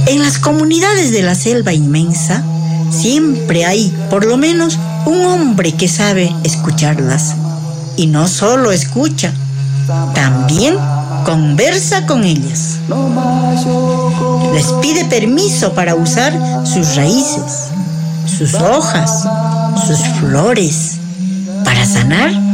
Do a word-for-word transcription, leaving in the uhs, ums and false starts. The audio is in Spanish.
En las comunidades de la selva inmensa, siempre hay, por lo menos, un hombre que sabe escucharlas. Y no solo escucha, también conversa con ellas. Les pide permiso para usar sus raíces, sus hojas, sus flores, para sanar